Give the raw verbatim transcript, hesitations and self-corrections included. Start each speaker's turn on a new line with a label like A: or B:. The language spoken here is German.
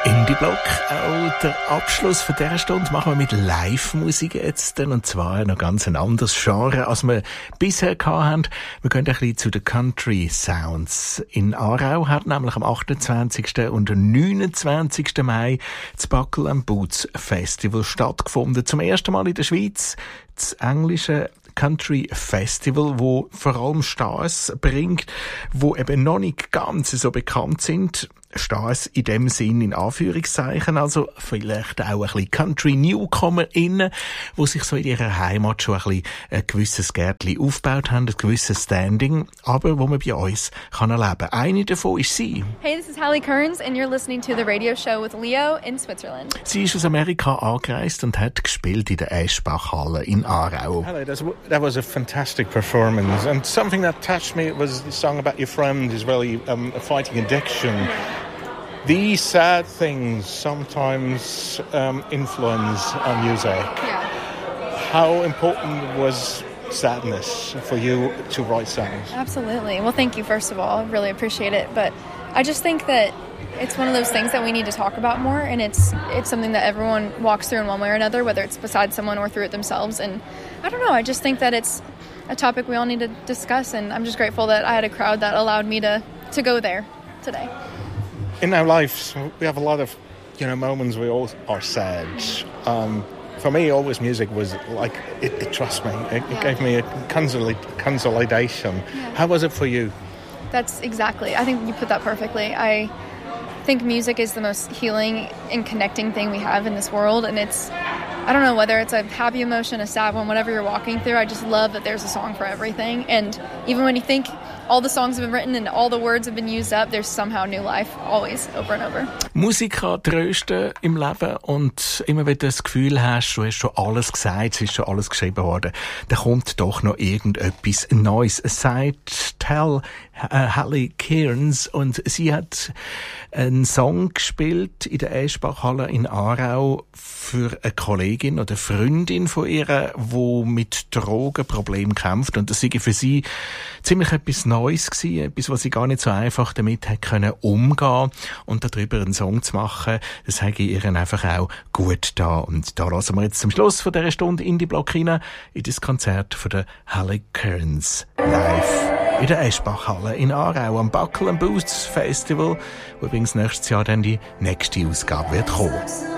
A: Indie-Block, auch der Abschluss von dieser Stunde machen wir mit Live-Musik jetzt, und zwar noch ganz ein anderes Genre, als wir bisher hatten. Wir gehen ein bisschen zu den Country Sounds. In Aarau hat nämlich am achtundzwanzigsten und neunundzwanzigsten Mai das Buckle and Boots Festival stattgefunden. Zum ersten Mal in der Schweiz das englische Country Festival, wo vor allem Stars bringt, wo eben noch nicht ganz so bekannt sind. Stars in dem Sinn in Anführungszeichen, also vielleicht auch ein bisschen Country-NewcomerInnen, die sich so in ihrer Heimat schon ein bisschen ein gewisses Gärtchen aufgebaut haben, ein gewisses Standing, aber wo man bei uns kann erleben kann. Eine davon ist sie.
B: Hey, this is Hallie Kearns and you're listening to the radio show with Leo in Switzerland.
A: Sie ist aus Amerika angereist und hat gespielt in der Eschbach-Halle in Aarau.
C: Hello, that was a fantastic performance, and something that touched me was the song about your friend who's really um, fighting addiction. These sad things sometimes um, influence our music.
B: Yeah.
C: How important was sadness for you to write songs?
B: Absolutely. Well, thank you, first of all. I really appreciate it. But I just think that it's one of those things that we need to talk about more, and it's it's something that everyone walks through in one way or another, whether it's beside someone or through it themselves. And I don't know, I just think that it's a topic we all need to discuss, and I'm just grateful that I had a crowd that allowed me to, to go there today.
C: In our lives, we have a lot of, you know, moments we all are sad. Um, for me, always music was like, it, it trusts me. It,
B: Yeah.
C: it gave me a consoli- consolidation.
B: Yeah.
C: How was it for you?
B: That's exactly. I think you put that perfectly. I think music is the most healing and connecting thing we have in this world, and it's, I don't know, whether it's a happy emotion, a sad one, whatever you're walking through, I just love that there's a song for everything. And even when you think all the songs have been written and all the words have been used up, there's somehow new life, always, over and over.
A: Musik kann trösten im Leben, und immer wenn du das Gefühl hast, du hast schon alles gesagt, es ist schon alles geschrieben worden, dann kommt doch noch irgendetwas Neues. Es sagt Tell äh, Hallie Kearns, und sie hat einen Song gespielt in der Eschbach-Halle in Aarau für eine Kollegin oder Freundin von ihr, die mit Drogenproblemen kämpft, und das sei für sie ziemlich etwas Neues gewesen, etwas, was sie gar nicht so einfach damit hat können umgehen, und darüber einen Song zu machen, das habe ich ihr einfach auch gut da. Und da lassen wir jetzt zum Schluss von dieser Stunde Indie-Block rein in das Konzert von der Hallie Kearns live in der Eschbach-Halle in Aarau am Buckle and Boots Festival, wo übrigens nächstes Jahr dann die nächste Ausgabe wird kommen.